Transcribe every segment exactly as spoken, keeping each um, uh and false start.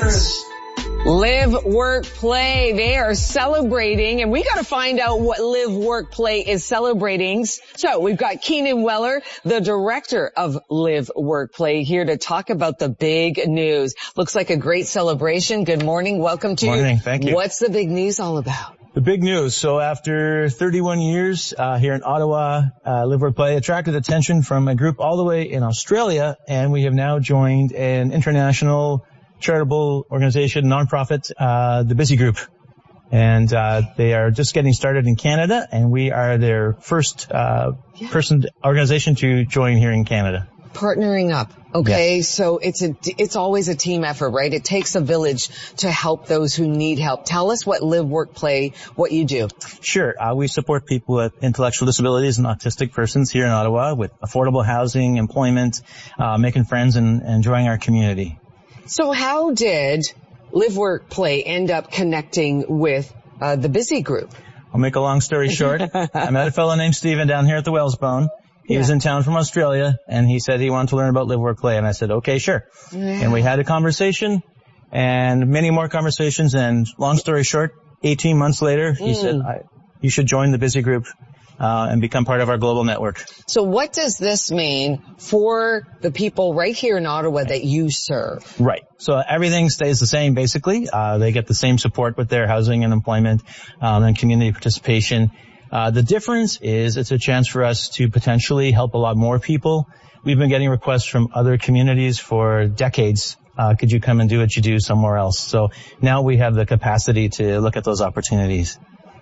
Live, Work, Play. They are celebrating, and we got to find out what Live, Work, Play is celebrating. So we've got Keenan Weller, the director of Live, Work, Play, here to talk about the big news. Looks like a great celebration. Good morning. Welcome to Good morning. Thank you. What's the big news all about? The big news. So after thirty-one years uh, here in Ottawa, uh, Live, Work, Play attracted attention from a group all the way in Australia, and we have now joined an international charitable organization, nonprofit, uh, the Busy Group. And uh they are just getting started in Canada, and we are their first uh yeah. person organization to join here in Canada. Partnering up. Okay, yes. So it's a it's always a team effort, right? It takes a village to help those who need help. Tell us what Live, Work, Play, what you do. Sure. Uh, we support people with intellectual disabilities and autistic persons here in Ottawa with affordable housing, employment, uh making friends, and, and enjoying our community. So how did Live, Work, Play end up connecting with uh the Busy Group? I'll make a long story short. I met a fellow named Steven down here at the Wellsbone. He yeah. was in town from Australia, and he said he wanted to learn about Live, Work, Play, and I said, okay, sure. Yeah. And we had a conversation, and many more conversations, and long story short, eighteen months later, he mm. said, I, you should join the Busy Group Uh, and become part of our global network. So what does this mean for the people right here in Ottawa that you serve? Right. So everything stays the same, basically. Uh, they get the same support with their housing and employment, um, and community participation. Uh, the difference is it's a chance for us to potentially help a lot more people. We've been getting requests from other communities for decades. Uh, could you come and do what you do somewhere else? So now we have the capacity to look at those opportunities.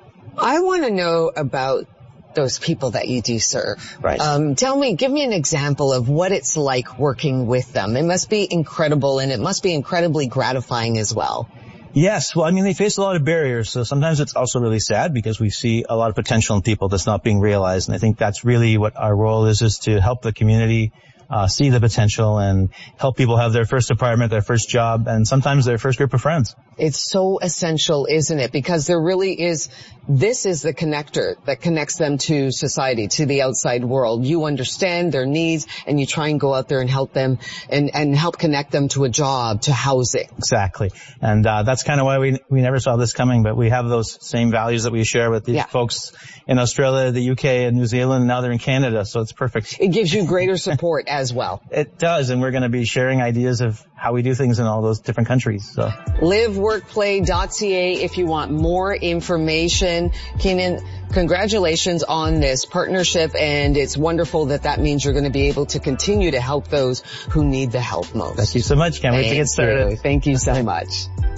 I want to know about those people that you do serve. Right. Um, tell me, give me an example of what it's like working with them. It must be incredible, and it must be incredibly gratifying as well. Yes. Well, I mean, they face a lot of barriers. So sometimes it's also really sad because we see a lot of potential in people that's not being realized. And I think that's really what our role is, is to help the community uh see the potential and help people have their first apartment, their first job, and sometimes their first group of friends. It's so essential, isn't it? Because there really is, this is the connector that connects them to society, to the outside world. You understand their needs, and you try and go out there and help them and, and help connect them to a job, to housing. Exactly. And uh that's kind of why we we never saw this coming, but we have those same values that we share with these yeah. folks in Australia, the U K, and New Zealand, and now they're in Canada, so it's perfect. It gives you greater support as well. It does, and we're going to be sharing ideas of how we do things in all those different countries. So live work play dot c a if you want more information. Keenan, congratulations on this partnership, and it's wonderful that that means you're going to be able to continue to help those who need the help most. Thank you so much. Can't wait to get started. You. Thank you so much.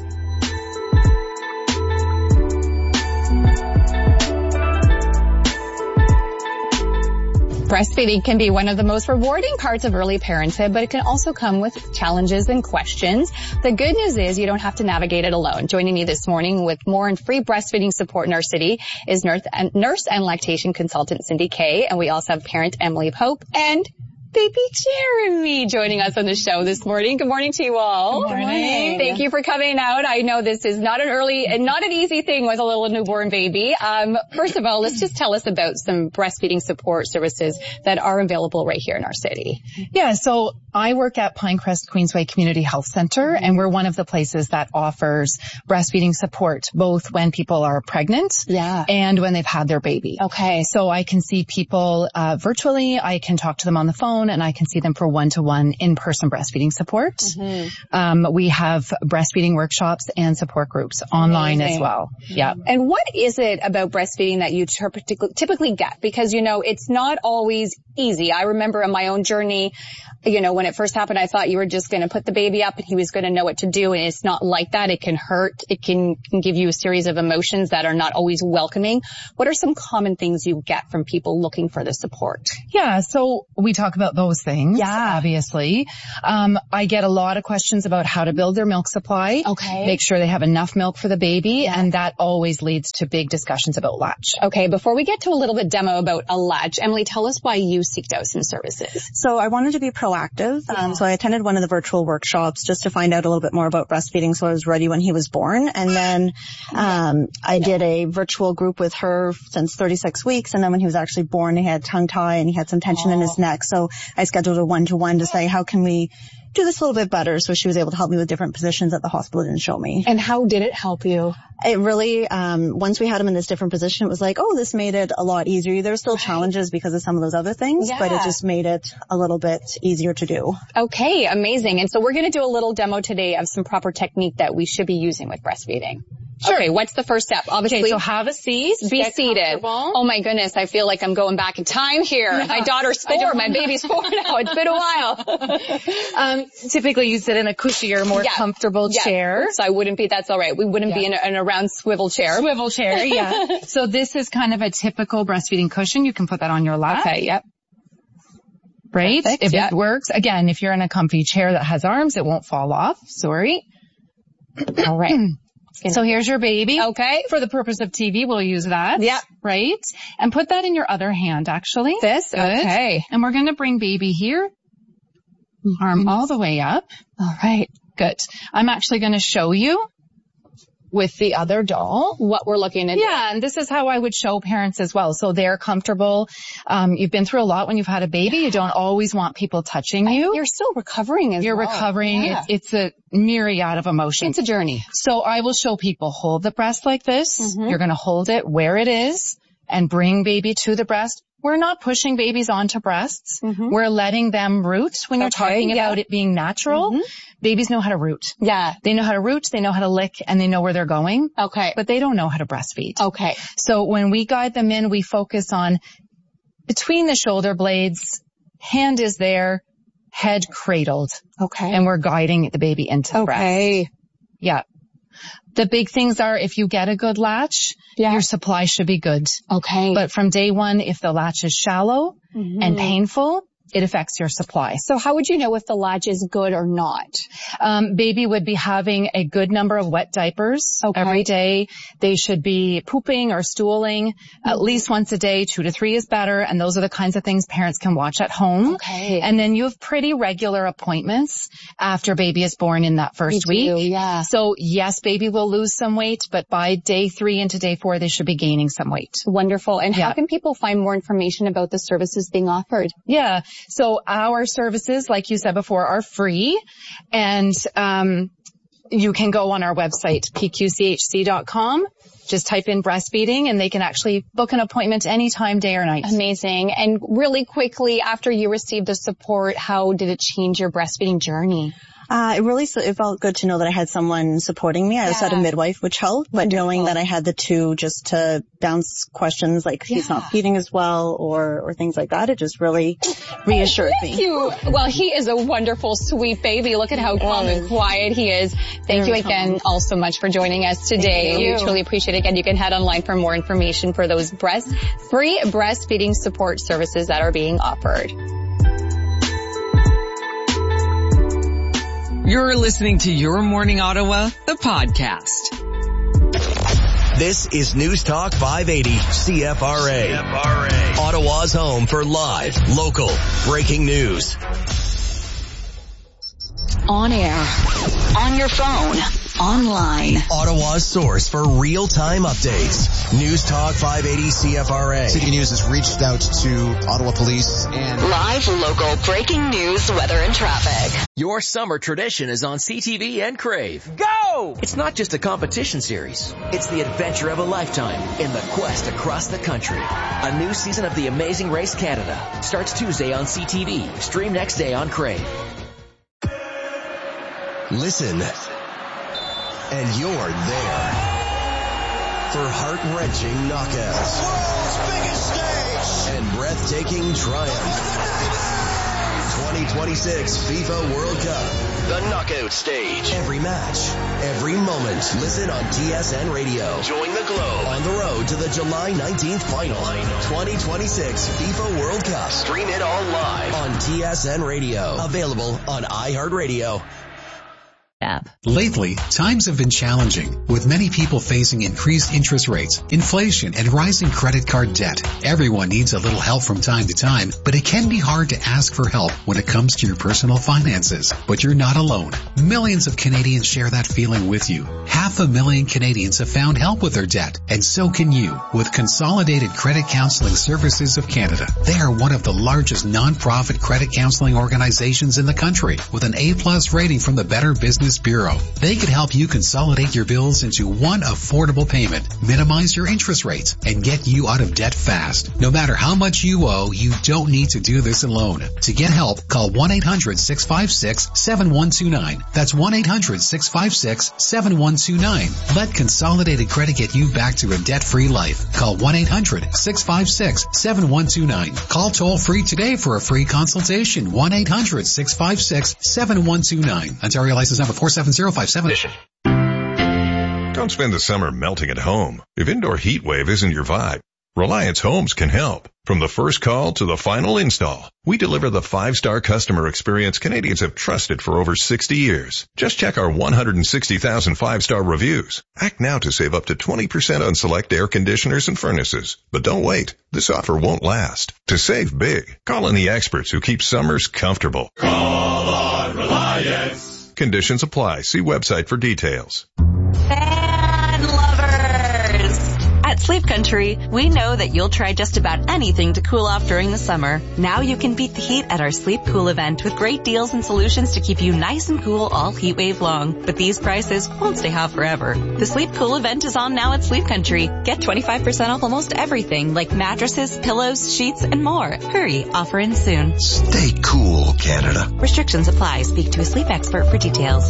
Breastfeeding can be one of the most rewarding parts of early parenthood, but it can also come with challenges and questions. The good news is you don't have to navigate it alone. Joining me this morning with more and free breastfeeding support in our city is nurse and, nurse and lactation consultant Cindy Kay, and we also have parent Emily Pope and baby Jeremy joining us on the show this morning. Good morning to you all. Good morning. Thank you for coming out. I know this is not an early and not an easy thing with a little newborn baby. Um, first of all, let's just tell us about some breastfeeding support services that are available right here in our city. Yeah, so I work at Pinecrest Queensway Community Health Center, and we're one of the places that offers breastfeeding support both when people are pregnant yeah. and when they've had their baby. Okay. So I can see people uh, virtually. I can talk to them on the phone, and I can see them for one-to-one in-person breastfeeding support. Mm-hmm. Um, we have breastfeeding workshops and support groups online Amazing. As well. Yeah. And what is it about breastfeeding that you typically get? Because, you know, it's not always easy. I remember in my own journey, you know, when it first happened, I thought you were just going to put the baby up and he was going to know what to do. And it's not like that. It can hurt. It can, can give you a series of emotions that are not always welcoming. What are some common things you get from people looking for the support? Yeah. So we talk about those things. Yeah. Obviously. Um, I get a lot of questions about how to build their milk supply. Okay. Make sure they have enough milk for the baby. Yeah. And that always leads to big discussions about latch. Okay. Before we get to a little bit demo about a latch, Emily, tell us why you seeked out some services. So I wanted to be proactive. Yeah. Um, so I attended one of the virtual workshops just to find out a little bit more about breastfeeding, so I was ready when he was born. And then um I did a virtual group with her since thirty-six weeks. And then when he was actually born, he had tongue tie and he had some tension oh. in his neck. So I scheduled a one-to-one to say, how can we do this a little bit better. So she was able to help me with different positions that the hospital didn't show me. And how did it help you? It really, um, once we had him in this different position, it was like, oh, this made it a lot easier. There's still right. challenges because of some of those other things, yeah. but it just made it a little bit easier to do. Okay, amazing. And so we're going to do a little demo today of some proper technique that we should be using with breastfeeding. Sure. Okay, what's the first step? Obviously, okay, so have a seat. Be seated. Oh my goodness, I feel like I'm going back in time here. Yeah. My daughter's four, my baby's four now. It's been a while. um, typically you sit in a cushier, more yeah. comfortable yeah. chair. So I wouldn't be, that's all right. We wouldn't yeah. be in a, in a round swivel chair. Swivel chair, yeah. So this is kind of a typical breastfeeding cushion. You can put that on your lap. Okay, yep. Right? Perfect, if yeah. it works. Again, if you're in a comfy chair that has arms, it won't fall off. Sorry. All right. So here's your baby. Okay. For the purpose of T V, we'll use that. Yeah. Right? And put that in your other hand, actually. This? Good. Okay. And we're going to bring baby here. Arm all the way up. All right. Good. I'm actually going to show you with the other doll what we're looking at. Yeah, and this is how I would show parents as well. So they're comfortable. Um, you've been through a lot when you've had a baby. You don't always want people touching you. You're still recovering as You're well. recovering. Yeah. It's, it's a myriad of emotions. It's a journey. So I will show people hold the breast like this. Mm-hmm. You're going to hold it where it is and bring baby to the breast. We're not pushing babies onto breasts. Mm-hmm. We're letting them root. When you're okay, talking yeah. about it being natural, mm-hmm. babies know how to root. Yeah. They know how to root, they know how to lick, and they know where they're going. Okay. But they don't know how to breastfeed. Okay. So when we guide them in, we focus on between the shoulder blades, hand is there, head cradled. Okay. And we're guiding the baby into the breast. Okay. Yeah. The big things are if you get a good latch, yeah. your supply should be good. Okay. But from day one, if the latch is shallow mm-hmm. and painful, it affects your supply. So how would you know if the latch is good or not? Um, baby would be having a good number of wet diapers okay. every day. They should be pooping or stooling mm-hmm. at least once a day. Two to three is better. And those are the kinds of things parents can watch at home. Okay. And then you have pretty regular appointments after baby is born in that first we week. Do, yeah. So yes, baby will lose some weight, but by day three into day four, they should be gaining some weight. Wonderful. And yeah. how can people find more information about the services being offered? Yeah. So our services, like you said before, are free, and um you can go on our website, p q c h c dot com. Just type in breastfeeding, and they can actually book an appointment anytime, day or night. Amazing. And really quickly, after you received the support, how did it change your breastfeeding journey? Uh, it really, it felt good to know that I had someone supporting me. I also yeah. had a midwife, which helped, but Wonderful. knowing that I had the two just to bounce questions like yeah. he's not feeding as well or, or things like that, it just really reassured Thank me. you. Well, he is a wonderful, sweet baby. Look at how calm and quiet he is. Thank Very you again calm. all so much for joining us today. Thank you. We truly appreciate it. Again, you can head online for more information for those breast, free breastfeeding support services that are being offered. You're listening to Your Morning Ottawa, the podcast. This is News Talk five eighty C F R A. C F R A. Ottawa's home for live, local, breaking news. On air, on your phone, online. Ottawa's source for real-time updates. News Talk five eighty C F R A. City News has reached out to Ottawa Police and live, local, breaking news, weather and traffic. Your summer tradition is on C T V and Crave. Go! It's not just a competition series. It's the adventure of a lifetime in the quest across the country. A new season of The Amazing Race Canada starts Tuesday on C T V. Stream next day on Crave. Listen, and you're there for heart-wrenching knockouts. The world's biggest stage. And breathtaking triumph. twenty twenty-six FIFA World Cup. The knockout stage. Every match, every moment. Listen on T S N Radio. Join the globe. On the road to the July nineteenth final. twenty twenty-six FIFA World Cup. Stream it all live on T S N Radio. Available on iHeartRadio. app. Lately, times have been challenging, with many people facing increased interest rates, inflation, and rising credit card debt. Everyone needs a little help from time to time, but it can be hard to ask for help when it comes to your personal finances. But you're not alone. Millions of Canadians share that feeling with you. Half a million Canadians have found help with their debt, and so can you with Consolidated Credit Counseling Services of Canada. They are one of the largest non-profit credit counseling organizations in the country with an A-plus rating from the Better Business Bureau. They could help you consolidate your bills into one affordable payment, minimize your interest rates, and get you out of debt fast. No matter how much you owe, you don't need to do this alone. To get help, call one eight hundred six five six seven one two nine. That's one eight hundred six five six seven one two nine. Let Consolidated Credit get you back to a debt-free life. Call one eight hundred six five six seven one two nine. Call toll-free today for a free consultation. one eight hundred six five six seven one two nine. Ontario license number four seven zero five seven. Don't spend the summer melting at home. If indoor heat wave isn't your vibe, Reliance Homes can help. From the first call to the final install, we deliver the five-star customer experience Canadians have trusted for over sixty years. Just check our one hundred sixty thousand five-star reviews. Act now to save up to twenty percent on select air conditioners and furnaces. But don't wait. This offer won't last. To save big, call in the experts who keep summers comfortable. Call on Reliance. Conditions apply. See website for details. Fan lovers! At Sleep Country, we know that you'll try just about anything to cool off during the summer. Now you can beat the heat at our Sleep Cool event with great deals and solutions to keep you nice and cool all heat wave long. But these prices won't stay hot forever. The Sleep Cool event is on now at Sleep Country. Get twenty-five percent off almost everything like mattresses, pillows, sheets, and more. Hurry, offer ends soon. Stay cool, Canada. Restrictions apply. Speak to a sleep expert for details.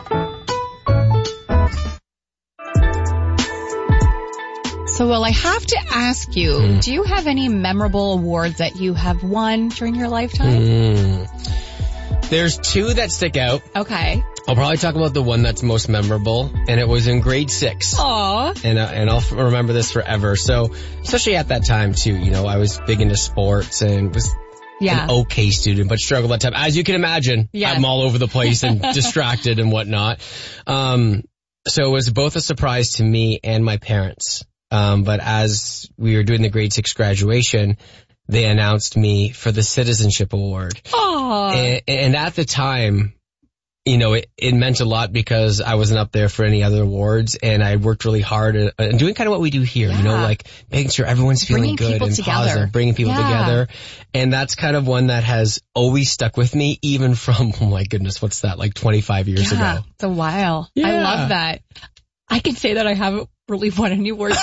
So, well, I have to ask you, mm. do you have any memorable awards that you have won during your lifetime? Mm. There's two that stick out. Okay. I'll probably talk about the one that's most memorable, and it was in grade six. Aww. And, uh, and I'll f- remember this forever. So, especially at that time, too, you know, I was big into sports and was yeah. an okay student, but struggled that time. As you can imagine, yes. I'm all over the place and distracted and whatnot. Um, so it was both a surprise to me and my parents. Um, but as we were doing the grade six graduation, they announced me for the Citizenship Award. And, and at the time, you know, it, it meant a lot because I wasn't up there for any other awards, and I worked really hard at, and doing kind of what we do here, yeah. you know, like making sure everyone's feeling bringing good and together. positive, bringing people yeah. together. And that's kind of one that has always stuck with me, even from, oh my goodness, what's that, like twenty-five years yeah, ago. It's a while. Yeah. I love that. I can say that I haven't really won any awards.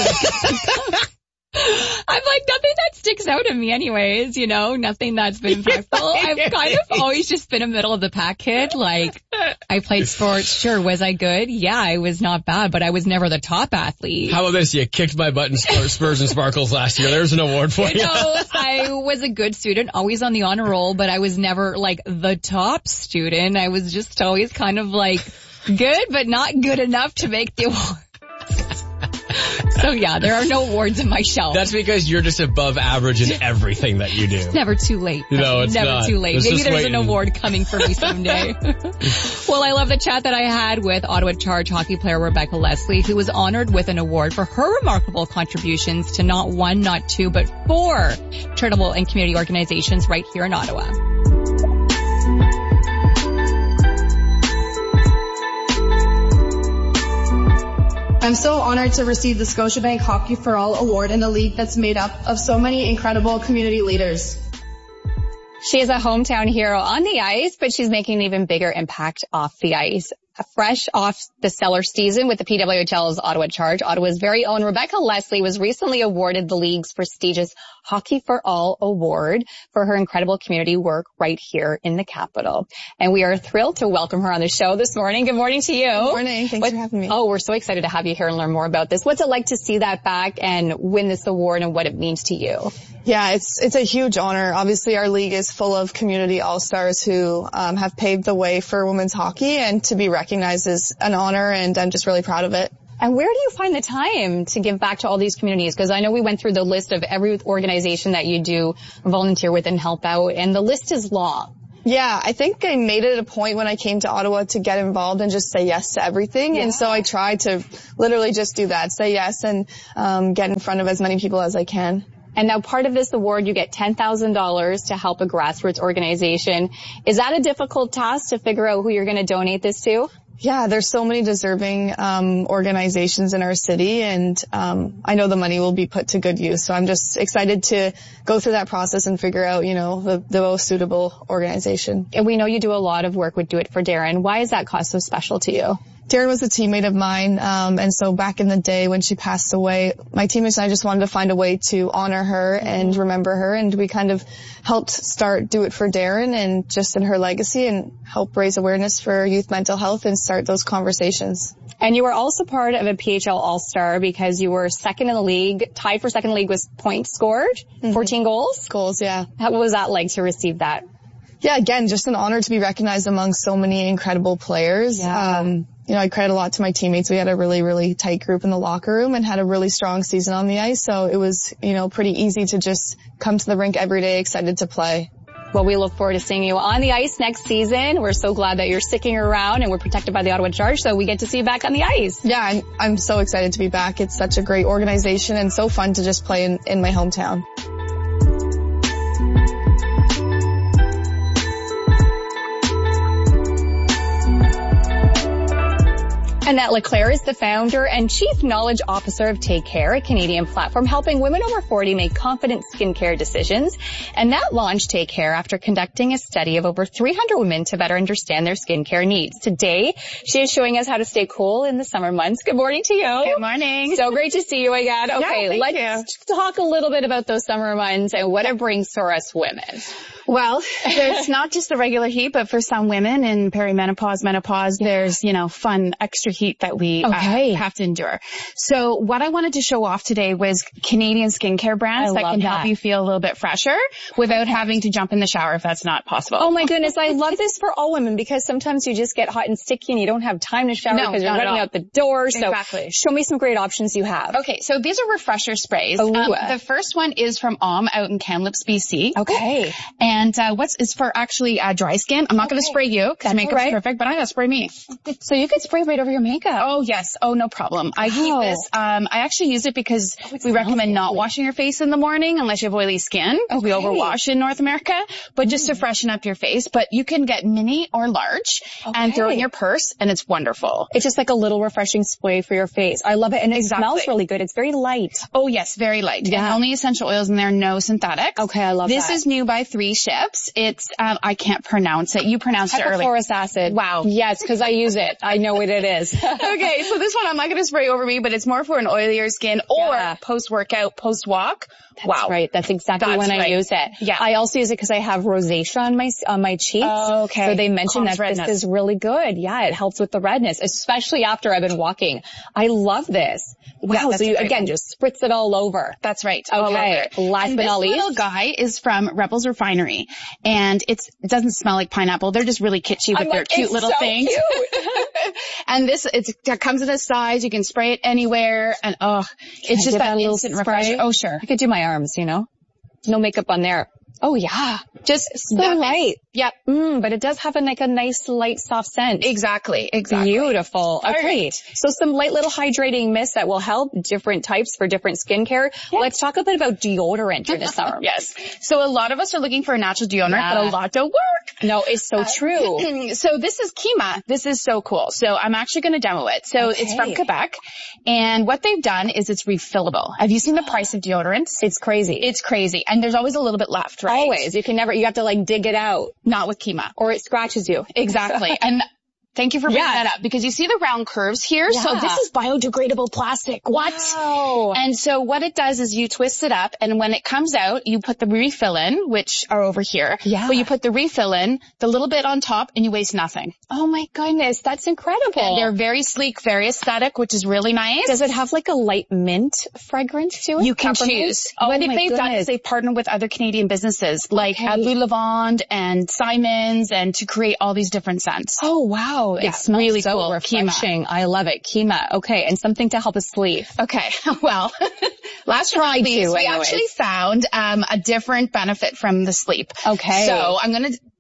I'm like, nothing that sticks out to me anyways, you know, nothing that's been impactful. I've kind of always just been a middle of the pack kid. Like, I played sports. Sure, was I good? Yeah, I was not bad, but I was never the top athlete. How about this? You kicked my butt in Spurs and Sparkles last year. There's an award for you. You know, I was a good student, always on the honor roll, but I was never like the top student. I was just always kind of like good, but not good enough to make the award. So yeah, there are no awards in my shelf. That's because you're just above average in everything that you do. It's never too late. No, it's never not. too late. It's Maybe there's waiting. an award coming for me someday. Well, I love the chat that I had with Ottawa Charge hockey player Rebecca Leslie, who was honored with an award for her remarkable contributions to not one, not two, but four charitable and community organizations right here in Ottawa. I'm so honored to receive the Scotiabank Hockey for All Award in a league that's made up of so many incredible community leaders. She is a hometown hero on the ice, but she's making an even bigger impact off the ice. Fresh off the stellar season with the P W H L's Ottawa Charge, Ottawa's very own Rebecca Leslie was recently awarded the league's prestigious Hockey for All Award for her incredible community work right here in the capital. And we are thrilled to welcome her on the show this morning. Good morning to you. Good morning. Thanks what, for having me. Oh, we're so excited to have you here and learn more about this. What's it like to see that back and win this award and what it means to you? Yeah, it's it's a huge honor. Obviously, our league is full of community all-stars who um, have paved the way for women's hockey, and to be recognized is an honor, and I'm just really proud of it. And where do you find the time to give back to all these communities? Because I know we went through the list of every organization that you do volunteer with and help out, and the list is long. Yeah, I think I made it a point when I came to Ottawa to get involved and just say yes to everything. Yeah. And so I tried to literally just do that, say yes and um, get in front of as many people as I can. And now part of this award, you get ten thousand dollars to help a grassroots organization. Is that a difficult task to figure out who you're going to donate this to? Yeah, there's so many deserving um organizations in our city, and um I know the money will be put to good use. So I'm just excited to go through that process and figure out, you know, the, the most suitable organization. And we know you do a lot of work with Do It for Darren. Why is that cause so special to you? Darren was a teammate of mine, um, and so back in the day when she passed away, my teammates and I just wanted to find a way to honor her and remember her, and we kind of helped start Do It for Darren and just in her legacy and help raise awareness for youth mental health and start those conversations. And you were also part of a P H L All-Star because you were second in the league, tied for second in the league with points scored, mm-hmm. fourteen goals? Goals, yeah. How, what was that like to receive that? Yeah, again, just an honor to be recognized among so many incredible players. Yeah. Um, you know, I credit a lot to my teammates. We had a really, really tight group in the locker room and had a really strong season on the ice. So it was, you know, pretty easy to just come to the rink every day excited to play. Well, we look forward to seeing you on the ice next season. We're so glad that you're sticking around and we're protected by the Ottawa Charge, so we get to see you back on the ice. Yeah, I'm, I'm so excited to be back. It's such a great organization and so fun to just play in, in my hometown. Annette Leclerc is the founder and chief knowledge officer of Take Care, a Canadian platform helping women over forty make confident skincare decisions. Annette launched Take Care after conducting a study of over three hundred women to better understand their skincare needs. Today, she is showing us how to stay cool in the summer months. Good morning to you. Good morning. So great to see you again. Okay, yeah, let's you. talk a little bit about those summer months and what it brings for us women. Well, there's not just the regular heat, but for some women in perimenopause, menopause, there's, you know, fun extra heat that we okay. uh, have to endure. So what I wanted to show off today was Canadian skincare brands I that can that. help you feel a little bit fresher without having to jump in the shower if that's not possible. Oh my goodness, I love this for all women because sometimes you just get hot and sticky and you don't have time to shower no, because you're running out the door. So exactly. Show me some great options you have. Okay, so these are refresher sprays. Oh. Um, the first one is from Om out in Kamloops, B C. Okay. And uh, what's is for actually uh, dry skin. I'm not okay. going to spray you because makeup's right. perfect, but I'm going to spray me. So you could spray right over your makeup. Oh yes. Oh, no problem. I keep this. Um, I actually use it because oh, we recommend not washing your face in the morning unless you have oily skin. Okay. We overwash in North America, but just to freshen up your face. But you can get mini or large okay. and throw it in your purse, and it's wonderful. It's just like a little refreshing spray for your face. I love it, and it exactly. smells really good. It's very light. Oh yes, very light. Yeah. And only essential oils in there, no synthetics. Okay, I love this that. This is new by Three Ships. It's um, I can't pronounce it. You pronounced it earlier. Hypochlorous acid. Wow. Yes, because I use it. I know what it is. Okay, so this one I'm not going to spray over me, but it's more for an oilier skin or yeah. post-workout, post-walk. That's wow. right. That's exactly That's when right. I use it. Yeah. I also use it because I have rosacea on my on my cheeks. Oh, okay. So they mentioned Calms that redness. This is really good. Yeah, it helps with the redness, especially after I've been walking. I love this. Wow. Yeah, so you, again, one. just spritz it all over. That's right. Okay. Last and but this not least. This little guy is from Rebels Refinery, and it's, it doesn't smell like pineapple. They're just really kitschy with I'm their like, cute it's little so things. Cute. And this, it's, it comes in a size. You can spray it anywhere, and oh, can it's I just that that instant spray? refresher. Oh, sure. I could do my arms, you know. No makeup on there. Oh yeah. Just so light. Yep. Mm, but it does have a, like a nice light soft scent. Exactly. Exactly. Beautiful. Okay. Right. So some light little hydrating mists that will help different types for different skincare. Yeah. Let's talk a bit about deodorant during the summer. Yes. So a lot of us are looking for a natural deodorant, yeah. but a lot don't work. No, it's so uh, true. So this is Kima. This is so cool. So I'm actually going to demo it. So okay. It's from Quebec. And what they've done is it's refillable. Have you seen the price of deodorants? It's crazy. It's crazy. And there's always a little bit left, right? Always. You can never, you have to like dig it out. Not with Kima. Or it scratches you. Exactly. And thank you for bringing yeah. that up because you see the round curves here. Yeah. So this is biodegradable plastic. What? Wow. And so what it does is you twist it up, and when it comes out, you put the refill in, which are over here. Yeah. But you put the refill in, the little bit on top, and you waste nothing. Oh my goodness. That's incredible. And they're very sleek, very aesthetic, which is really nice. Does it have like a light mint fragrance to it? You can Peppermint? choose. Oh what my they've goodness. done is they've partnered with other Canadian businesses like okay. uh, Blue Lavande and Simons, and to create all these different scents. Oh wow. Yeah, it smells really so cool. refreshing. Kima. I love it. Kima. Okay. And something to help us sleep. Okay. Well, last try to, we anyways. actually found um, a different benefit from the sleep. Okay. So I'm going to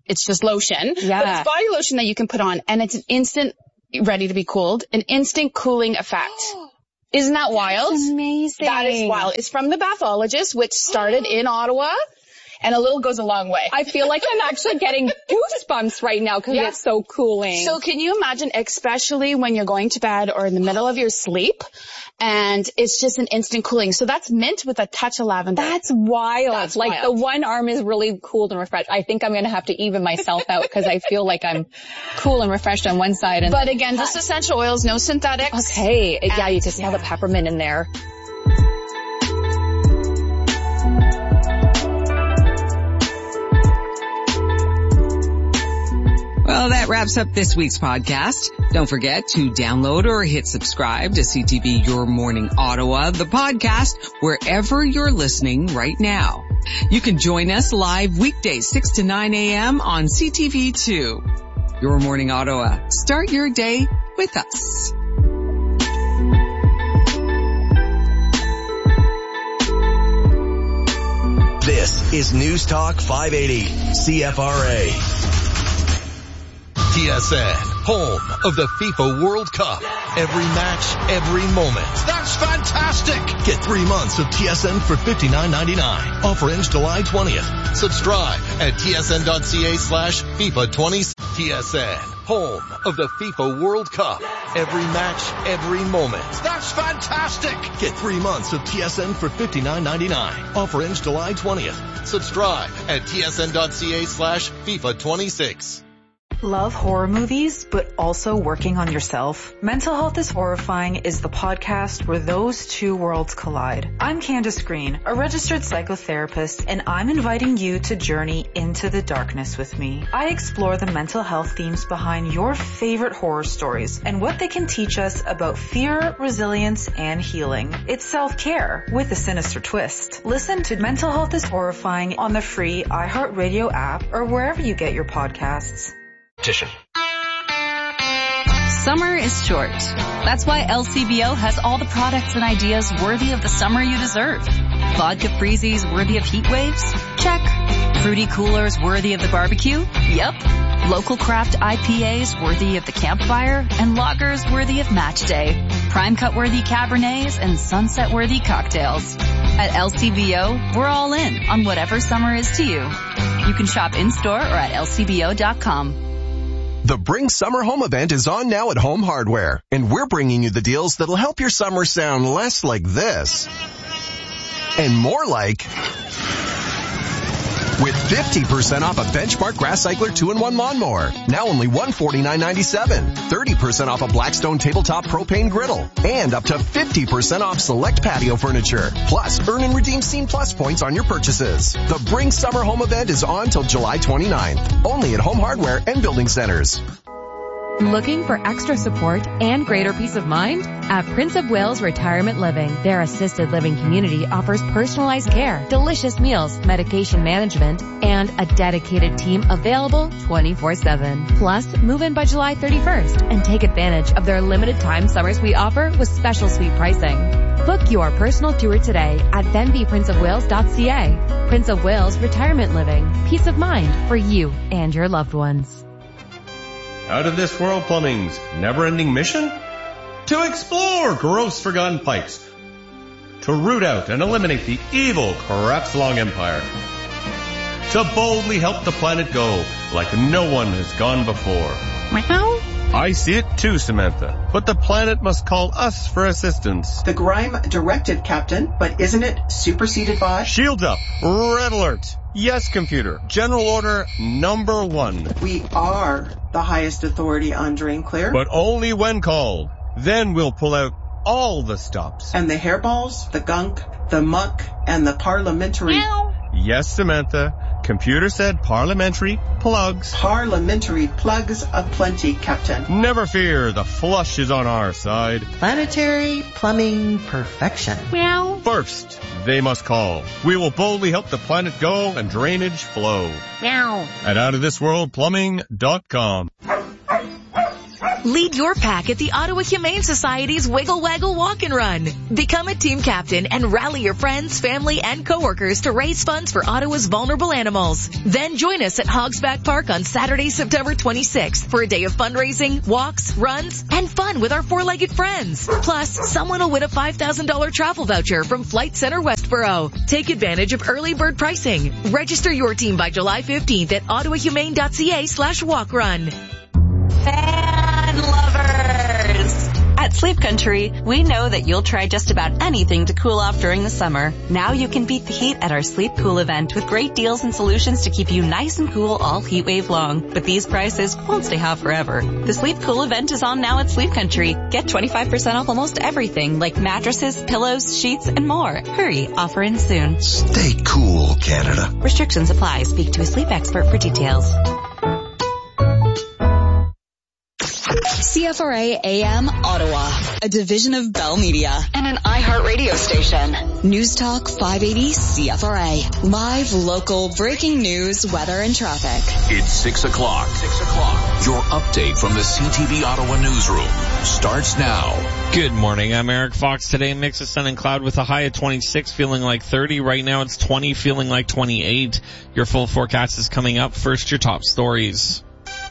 It's just lotion. Yeah. But it's body lotion that you can put on, and it's an instant ready to be cooled, an instant cooling effect. Isn't that wild? That's amazing. That is wild. It's from the Bathologist, which started in Ottawa. And a little goes a long way. I feel like I'm actually getting goosebumps right now because yeah. it's so cooling. So can you imagine, especially when you're going to bed or in the middle of your sleep, and it's just an instant cooling. So that's mint with a touch of lavender. That's wild. That's like wild. The one arm is really cooled and refreshed. I think I'm going to have to even myself out because I feel like I'm cool and refreshed on one side. And but again, just essential oils, no synthetics. Okay. And yeah, you can smell yeah. the peppermint in there. Well, that wraps up this week's podcast. Don't forget to download or hit subscribe to C T V Your Morning Ottawa, the podcast, wherever you're listening right now. You can join us live weekdays six to nine a.m. on C T V two. Your Morning Ottawa. Start your day with us. This is News Talk five eighty, C F R A. T S N, home of the FIFA World Cup. Every match, every moment. That's fantastic! Get three months of T S N for fifty-nine ninety-nine. Offer ends July twentieth. Subscribe at tsn.ca slash FIFA 20. T S N, home of the FIFA World Cup. Every match, every moment. That's fantastic! Get three months of T S N for fifty-nine ninety-nine. Offer ends July twentieth. Subscribe at tsn.ca slash FIFA 26. Love horror movies, but also working on yourself? Mental Health is Horrifying is the podcast where those two worlds collide. I'm Candace Green, a registered psychotherapist, and I'm inviting you to journey into the darkness with me. I explore the mental health themes behind your favorite horror stories and what they can teach us about fear, resilience, and healing. It's self-care with a sinister twist. Listen to Mental Health is Horrifying on the free iHeartRadio app or wherever you get your podcasts. Summer is short. That's why L C B O has all the products and ideas worthy of the summer you deserve. Vodka freezies worthy of heat waves? Check. Fruity coolers worthy of the barbecue? Yep. Local craft I P As worthy of the campfire? And lagers worthy of match day. Prime cut worthy Cabernets and sunset worthy cocktails. At L C B O, we're all in on whatever summer is to you. You can shop in-store or at L C B O dot com. The Bring Summer Home event is on now at Home Hardware, and we're bringing you the deals that'll help your summer sound less like this and more like with fifty percent off a Benchmark Grass Cycler two in one lawnmower, now only one hundred forty-nine ninety-seven, thirty percent off a Blackstone tabletop propane griddle, and up to fifty percent off select patio furniture. Plus, earn and redeem Scene Plus points on your purchases. The Bring Summer Home event is on till July twenty-ninth, only at Home Hardware and Building Centers. Looking for extra support and greater peace of mind? At Prince of Wales Retirement Living, their assisted living community offers personalized care, delicious meals, medication management, and a dedicated team available twenty-four seven. Plus, move in by July thirty-first and take advantage of their limited time summer suite offer with special suite pricing. Book your personal tour today at benby prince of wales dot c a. Prince of Wales Retirement Living. Peace of mind for you and your loved ones. Out of This World Plumbing's never-ending mission? To explore gross forgotten pipes. To root out and eliminate the evil Crapslong Empire. To boldly help the planet go like no one has gone before. Meow. I see it too, Samantha. But the planet must call us for assistance. The Grime directive, Captain, but isn't it superseded by? Shields up. Red alert. Yes, computer. General order number one. We are the highest authority on Drain Clear. But only when called. Then we'll pull out all the stops. And the hairballs, the gunk, the muck, and the parliamentary... Meow. Yes, Samantha. Computer said parliamentary plugs. Parliamentary plugs aplenty, Captain. Never fear, the flush is on our side. Planetary plumbing perfection. Meow. First, they must call. We will boldly help the planet go and drainage flow. Meow. At out of this world plumbing dot com. Lead your pack at the Ottawa Humane Society's Wiggle Waggle Walk and Run. Become a team captain and rally your friends, family, and coworkers to raise funds for Ottawa's vulnerable animals. Then join us at Hogsback Park on Saturday, September twenty-sixth for a day of fundraising, walks, runs, and fun with our four-legged friends. Plus, someone will win a five thousand dollars travel voucher from Flight Centre Westboro. Take advantage of early bird pricing. Register your team by July fifteenth at ottawahumane.ca slash walk run. Fan lovers! At Sleep Country, we know that you'll try just about anything to cool off during the summer. Now you can beat the heat at our Sleep Cool event with great deals and solutions to keep you nice and cool all heat wave long. But these prices won't stay hot forever. The Sleep Cool event is on now at Sleep Country. Get twenty-five percent off almost everything like mattresses, pillows, sheets, and more. Hurry, offer ends soon. Stay cool, Canada. Restrictions apply. Speak to a sleep expert for details. C F R A A M Ottawa, a division of Bell Media and an iHeartRadio station. News Talk five eighty C F R A. Live, local, breaking news, weather, and traffic. It's six o'clock. Six o'clock. Your update from the C T V Ottawa newsroom starts now. Good morning. I'm Eric Fox. Today, mix of sun and cloud with a high of twenty-six, feeling like thirty. Right now, it's twenty, feeling like twenty-eight. Your full forecast is coming up. First, your top stories.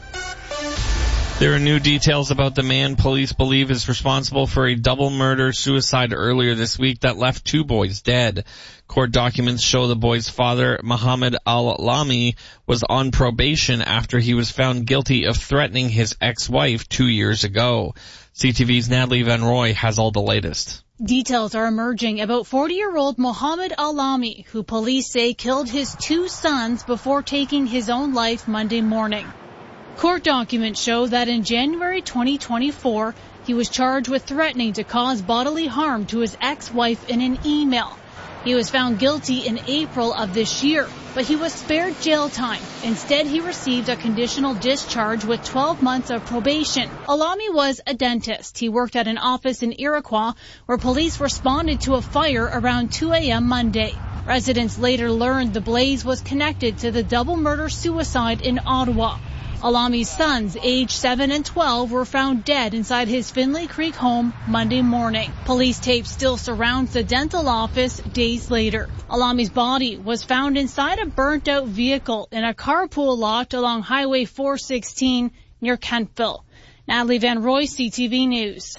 There are new details about the man police believe is responsible for a double murder-suicide earlier this week that left two boys dead. Court documents show the boys' father, Mohammed Al-Lami, was on probation after he was found guilty of threatening his ex-wife two years ago. C T V's Natalie Van Roy has all the latest. Details are emerging about forty-year-old Mohammed Al-Lami, who police say killed his two sons before taking his own life Monday morning. Court documents show that in January twenty twenty-four, he was charged with threatening to cause bodily harm to his ex-wife in an email. He was found guilty in April of this year, but he was spared jail time. Instead, he received a conditional discharge with twelve months of probation. Al-Lami was a dentist. He worked at an office in Iroquois where police responded to a fire around two a.m. Monday. Residents later learned the blaze was connected to the double murder-suicide in Ottawa. Al-Lami's sons, aged seven and twelve, were found dead inside his Finlay Creek home Monday morning. Police tape still surrounds the dental office days later. Al-Lami's body was found inside a burnt-out vehicle in a carpool lot along Highway four sixteen near Kentville. Natalie Van Roy, C T V News.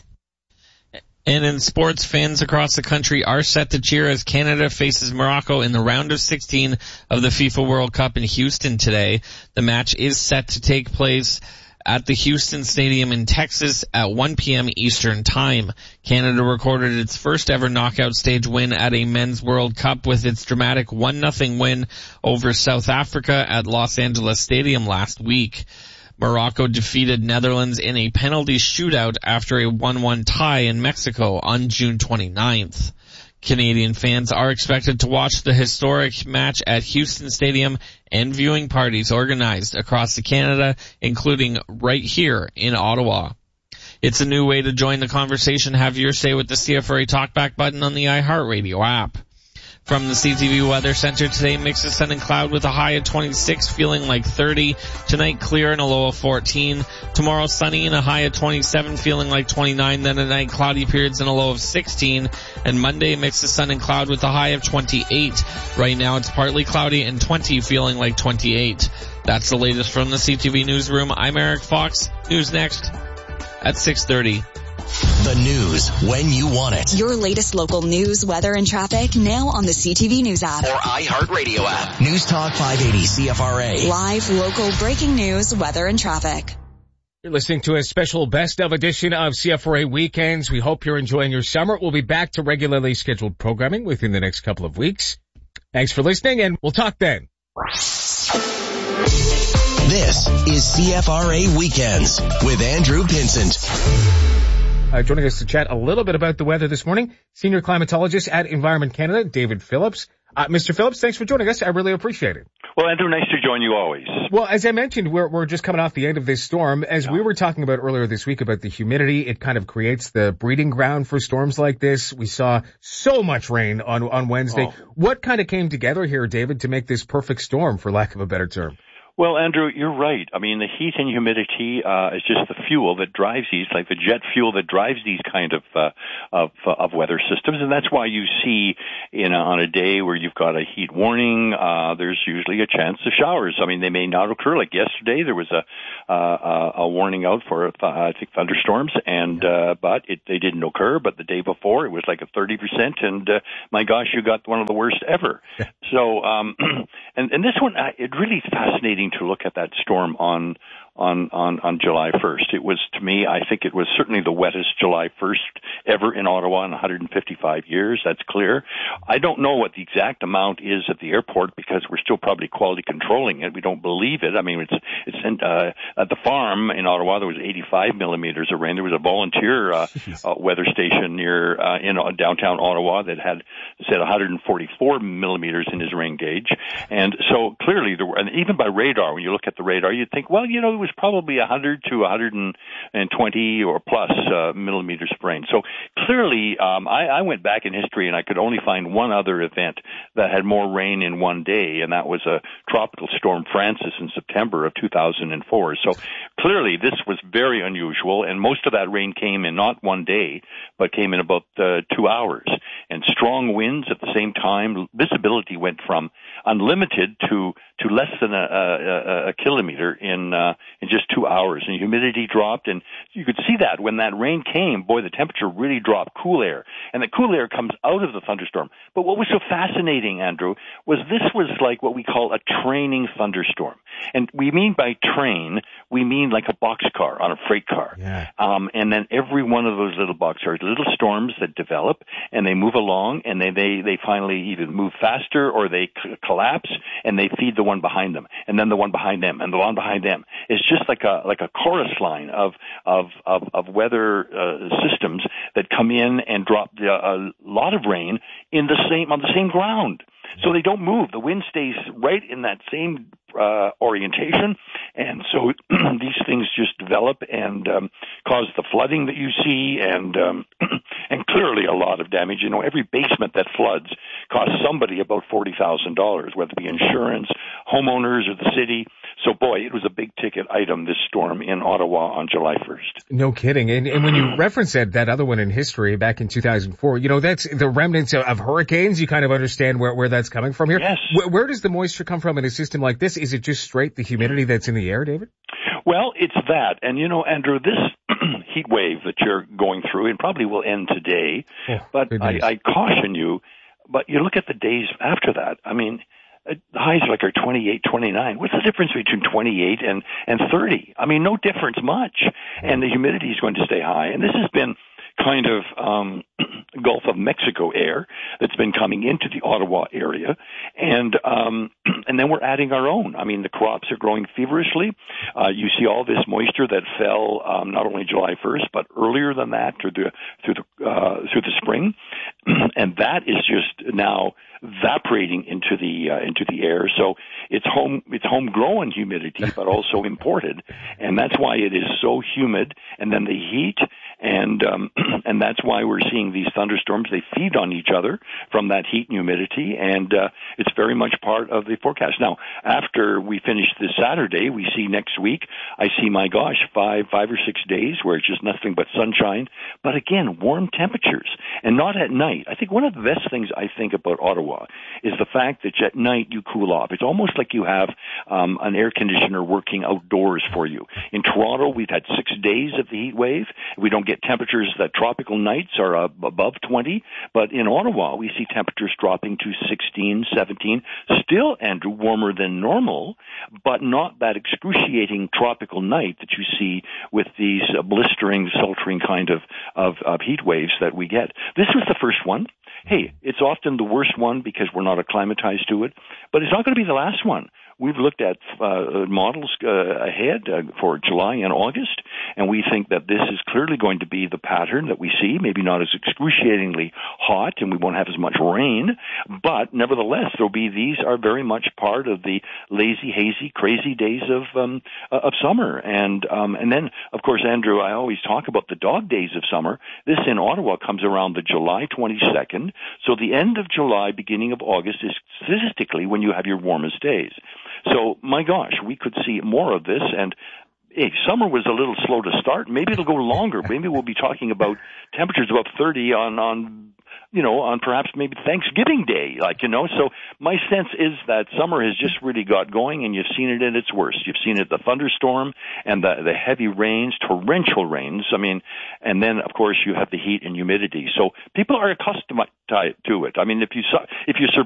And in sports, fans across the country are set to cheer as Canada faces Morocco in the round of sixteen of the FIFA World Cup in Houston today. The match is set to take place at the Houston Stadium in Texas at one p.m. Eastern Time. Canada recorded its first ever knockout stage win at a men's World Cup with its dramatic one nothing win over South Africa at Los Angeles Stadium last week. Morocco defeated Netherlands in a penalty shootout after a one one tie in Mexico on June twenty-ninth. Canadian fans are expected to watch the historic match at Houston Stadium and viewing parties organized across Canada, including right here in Ottawa. It's a new way to join the conversation. Have your say with the C F R A Talkback button on the iHeartRadio app. From the C T V Weather Center today, mix of sun and cloud with a high of twenty-six, feeling like thirty. Tonight, clear and a low of fourteen. Tomorrow, sunny and a high of twenty-seven, feeling like twenty-nine. Then at night, cloudy periods and a low of sixteen. And Monday, mix of sun and cloud with a high of twenty-eight. Right now, it's partly cloudy and twenty, feeling like twenty-eight. That's the latest from the C T V Newsroom. I'm Eric Fox. News next at six thirty. The news when you want it. Your latest local news, weather, and traffic now on the C T V News app. Or iHeartRadio app. News Talk five eighty C F R A. Live, local, breaking news, weather, and traffic. You're listening to a special best of edition of C F R A Weekends. We hope you're enjoying your summer. We'll be back to regularly scheduled programming within the next couple of weeks. Thanks for listening, and we'll talk then. This is C F R A Weekends with Andrew Pinsent. Uh, joining us to chat a little bit about the weather this morning, senior climatologist at Environment Canada, David Phillips. Uh, Mister Phillips, thanks for joining us. I really appreciate it. Well, Andrew, nice to join you always. Well, as I mentioned, we're, we're just coming off the end of this storm. As yeah. we were talking about earlier this week about the humidity, it kind of creates the breeding ground for storms like this. We saw so much rain on, on Wednesday. Oh. What kind of came together here, David, to make this perfect storm, for lack of a better term? Well, Andrew, you're right. I mean, the heat and humidity uh, is just the fuel that drives these, like the jet fuel that drives these kind of uh, of, uh, of weather systems, and that's why you see, in a, on a day where you've got a heat warning, uh, there's usually a chance of showers. I mean, they may not occur. Like yesterday, there was a uh, a warning out for uh, I think thunderstorms, and uh, but it, they didn't occur. But the day before, it was like a thirty percent, and uh, my gosh, you got one of the worst ever. So, um, and and this one, it really is fascinating to look at that storm on on on on July first. It was, to me, I think it was certainly the wettest July first ever in Ottawa in one hundred fifty-five years. That's clear. I don't know what the exact amount is at the airport because we're still probably quality controlling it. We don't believe it. I mean, it's it's in, uh, at the farm in Ottawa there was eighty-five millimeters of rain. There was a volunteer uh, uh, weather station near uh, in uh, downtown Ottawa that had said one hundred forty-four millimeters in his rain gauge, and so clearly there were. And even by radar, when you look at the radar, you'd think, well, you know, was probably one hundred to one hundred twenty or plus uh, millimeters of rain. So clearly, um, I, I went back in history and I could only find one other event that had more rain in one day, and that was a tropical storm Francis in September of two thousand four. So clearly, this was very unusual, and most of that rain came in not one day, but came in about uh, two hours. And strong winds at the same time. Visibility went from unlimited to to less than a, a, a kilometer in uh, in just two hours, and humidity dropped, and you could see that when that rain came, boy, the temperature really dropped. Cool air, and the cool air comes out of the thunderstorm. But what was so fascinating, Andrew, was this was like what we call a training thunderstorm, and we mean by train, we mean like a boxcar on a freight car. Yeah. Um, and then every one of those little boxcars, little storms that develop, and they move along, and they they they finally either move faster or they c- collapse, and they feed the one behind them, and then the one behind them, and the one behind them. It's just like a like a chorus line of of of, of weather uh, systems that come in and drop the, a lot of rain in the same on the same ground. So they don't move. The wind stays right in that same uh, orientation, and so these things just develop and um, cause the flooding that you see, and um, and clearly a lot of damage. You know, every basement that floods costs somebody about forty thousand dollars, whether it be insurance, homeowners, or the city. So, boy, it was a big-ticket item, this storm in Ottawa on July first. No kidding. And, and when you reference that, that other one in history back in two thousand four, you know, that's the remnants of, of hurricanes. You kind of understand where, where that's coming from here. Yes. Where, where does the moisture come from in a system like this? Is it just straight the humidity that's in the air, David? Well, it's that. And, you know, Andrew, this heat wave that you're going through, and probably will end today, oh, but I, I caution you, but you look at the days after that. I mean, the highs like are twenty-eight, twenty-nine. What's the difference between twenty-eight and, and thirty? I mean, no difference much. And the humidity is going to stay high. And this has been kind of um, Gulf of Mexico air that's been coming into the Ottawa area, and um, and then we're adding our own. I mean, the crops are growing feverishly. Uh, you see all this moisture that fell um, not only July first, but earlier than that through the through the uh, through the spring, and that is just now evaporating into the uh, into the air. So it's home it's homegrown humidity, but also imported, and that's why it is so humid. And then the heat, and um, and that's why we're seeing these thunderstorms. They feed on each other from that heat and humidity, and uh, it's very much part of the forecast. Now, after we finish this Saturday, we see next week. I see, my gosh, five five or six days where it's just nothing but sunshine, but again, warm temperatures, and not at night. I think one of the best things I think about Ottawa is the fact that at night you cool off. It's almost like you have um, an air conditioner working outdoors for you. In Toronto, we've had six days of the heat wave. We don't get temperatures that tropical nights are uh, above twenty, but in Ottawa, we see temperatures dropping to sixteen, seventeen, still, Andrew, warmer than normal, but not that excruciating tropical night that you see with these uh, blistering, sultering kind of, of, of heat waves that we get. This was the first one. Hey, it's often the worst one because we're not acclimatized to it, but it's not going to be the last one. We've looked at uh, models uh, ahead uh, for July and August, and we think that this is clearly going to be the pattern that we see, maybe not as excruciatingly hot, and we won't have as much rain, but nevertheless, there'll be, these are very much part of the lazy, hazy, crazy days of um, uh, of summer. And um, and then, of course, Andrew, I always talk about the dog days of summer. This in Ottawa comes around the July twenty-second, so the end of July, beginning of August is statistically when you have your warmest days. So, my gosh, we could see more of this. And hey, summer was a little slow to start. Maybe it'll go longer. Maybe we'll be talking about temperatures above thirty on, on, you know, on perhaps maybe Thanksgiving Day, like, you know. So my sense is that summer has just really got going, and you've seen it at its worst. You've seen it, the thunderstorm and the, the heavy rains, torrential rains. I mean, and then, of course, you have the heat and humidity. So people are accustomed to it. I mean, if you saw, if you